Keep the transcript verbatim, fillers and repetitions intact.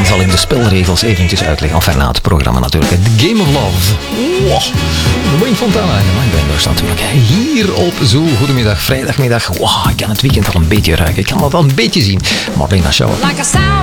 dan zal ik de spelregels eventjes uitleggen. Enfin, na het programma natuurlijk. The Game of Love. Wow. Wayne Fontana en de Mindbenders natuurlijk. Hier op Zo. Goedemiddag, vrijdagmiddag. Wow, ik kan het weekend al een beetje ruiken. Ik kan het al een beetje zien. Marlena Show. Like a sound